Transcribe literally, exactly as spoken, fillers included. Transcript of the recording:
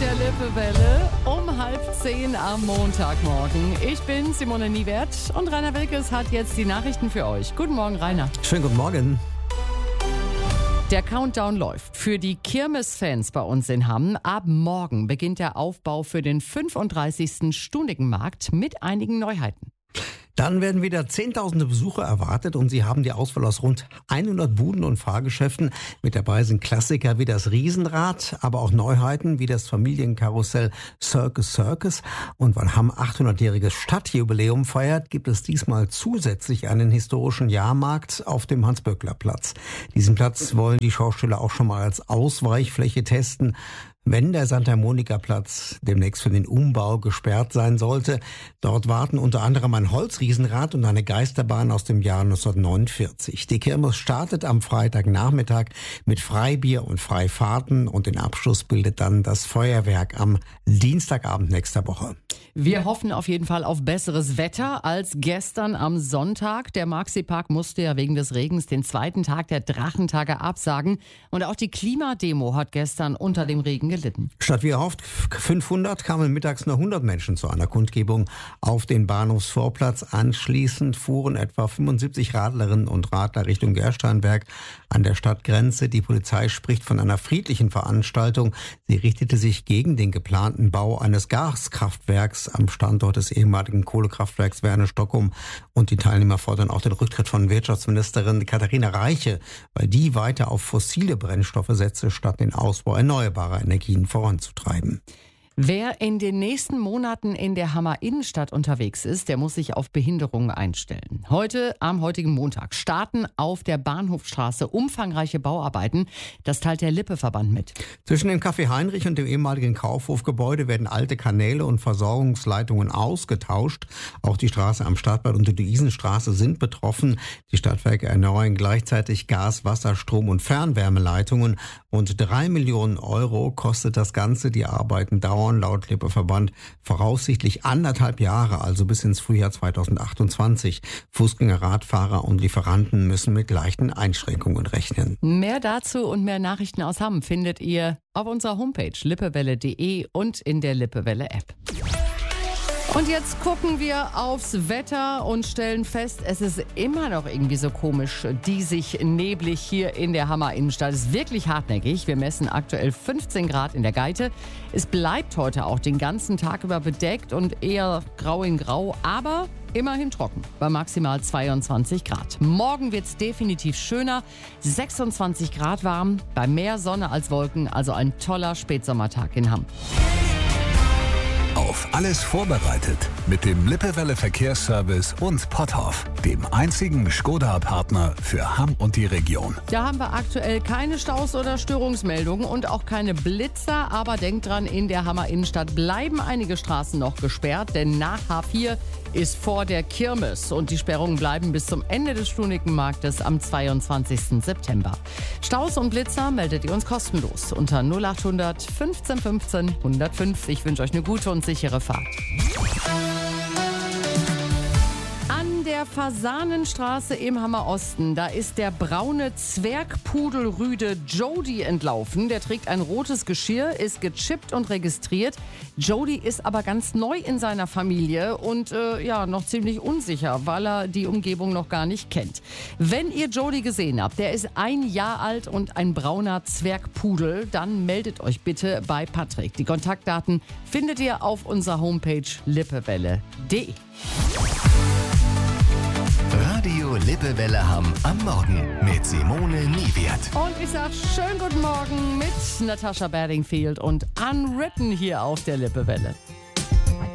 der Lippewelle um halb zehn am Montagmorgen. Ich bin Simone Niewert und Rainer Wilkes hat jetzt die Nachrichten für euch. Guten Morgen, Rainer. Schönen guten Morgen. Der Countdown läuft für die Kirmesfans bei uns in Hamm. Ab morgen beginnt der Aufbau für den fünfunddreißigsten Stunigenmarkt mit einigen Neuheiten. Dann werden wieder Zehntausende Besucher erwartet und sie haben die Auswahl aus rund hundert Buden und Fahrgeschäften. Mit dabei sind Klassiker wie das Riesenrad, aber auch Neuheiten wie das Familienkarussell Circus Circus. Und weil Hamm achthundertjähriges Stadtjubiläum feiert, gibt es diesmal zusätzlich einen historischen Jahrmarkt auf dem Hans-Böckler-Platz. Diesen Platz wollen die Schausteller auch schon mal als Ausweichfläche testen, wenn der Santa-Monica-Platz demnächst für den Umbau gesperrt sein sollte. Dort warten unter anderem ein Holzriesenrad und eine Geisterbahn aus dem Jahr neunzehnhundertneunundvierzig. Die Kirmes startet am Freitagnachmittag mit Freibier und Freifahrten und den Abschluss bildet dann das Feuerwerk am Dienstagabend nächster Woche. Wir hoffen auf jeden Fall auf besseres Wetter als gestern am Sonntag. Der Maxi-Park musste ja wegen des Regens den zweiten Tag der Drachentage absagen. Und auch die Klimademo hat gestern unter dem Regen gelitten. Statt wie erhofft fünfhundert kamen mittags nur hundert Menschen zu einer Kundgebung auf den Bahnhofsvorplatz. Anschließend fuhren etwa fünfundsiebzig Radlerinnen und Radler Richtung Gersteinberg an der Stadtgrenze. Die Polizei spricht von einer friedlichen Veranstaltung. Sie richtete sich gegen den geplanten Bau eines Gaskraftwerks am Standort des ehemaligen Kohlekraftwerks Werne-Stockkum. Und die Teilnehmer fordern auch den Rücktritt von Wirtschaftsministerin Katharina Reiche, weil die weiter auf fossile Brennstoffe setze, statt den Ausbau erneuerbarer Energien voranzutreiben. Wer in den nächsten Monaten in der Hammer Innenstadt unterwegs ist, der muss sich auf Behinderungen einstellen. Heute, am heutigen Montag, starten auf der Bahnhofstraße umfangreiche Bauarbeiten. Das teilt der Lippe-Verband mit. Zwischen dem Café Heinrich und dem ehemaligen Kaufhofgebäude werden alte Kanäle und Versorgungsleitungen ausgetauscht. Auch die Straße am Stadtbad und die Luisenstraße sind betroffen. Die Stadtwerke erneuern gleichzeitig Gas-, Wasser-, Strom- und Fernwärmeleitungen. Rund drei Millionen Euro kostet das Ganze. Die Arbeiten dauern laut Lippe-Verband voraussichtlich anderthalb Jahre, also bis ins Frühjahr zweitausendachtundzwanzig. Fußgänger, Radfahrer und Lieferanten müssen mit leichten Einschränkungen rechnen. Mehr dazu und mehr Nachrichten aus Hamm findet ihr auf unserer Homepage lippewelle punkt de und in der Lippewelle-App. Und jetzt gucken wir aufs Wetter und stellen fest, es ist immer noch irgendwie so komisch, diesig, neblig hier in der Hammer Innenstadt. Es ist wirklich hartnäckig. Wir messen aktuell fünfzehn Grad in der Geite. Es bleibt heute auch den ganzen Tag über bedeckt und eher grau in grau, aber immerhin trocken bei maximal zweiundzwanzig Grad. Morgen wird es definitiv schöner, sechsundzwanzig Grad warm, bei mehr Sonne als Wolken, also ein toller Spätsommertag in Hamm. Auf alles vorbereitet mit dem Lippewelle Verkehrsservice und Potthoff, dem einzigen Skoda-Partner für Hamm und die Region. Da haben wir aktuell keine Staus oder Störungsmeldungen und auch keine Blitzer, aber denkt dran, in der Hammer Innenstadt bleiben einige Straßen noch gesperrt, denn nach H vier ist vor der Kirmes und die Sperrungen bleiben bis zum Ende des Stunigenmarktes am zweiundzwanzigsten September. Staus und Blitzer meldet ihr uns kostenlos unter null achthundert fünfzehn fünfzehn hundertfünf. Ich wünsche euch eine gute und sichere Fahrt. An der Fasanenstraße im Hammer Osten, da ist der braune Zwergpudelrüde Jody entlaufen. Der trägt ein rotes Geschirr, ist gechippt und registriert. Jody ist aber ganz neu in seiner Familie und äh, ja noch ziemlich unsicher, weil er die Umgebung noch gar nicht kennt. Wenn ihr Jody gesehen habt, der ist ein Jahr alt und ein brauner Zwergpudel, dann meldet euch bitte bei Patrick. Die Kontaktdaten findet ihr auf unserer Homepage lippewelle punkt de. Radio Lippewelle Hamm am Morgen mit Simone Niewert. Und ich sag schönen guten Morgen mit Natascha Bedingfield und Unwritten hier auf der Lippewelle.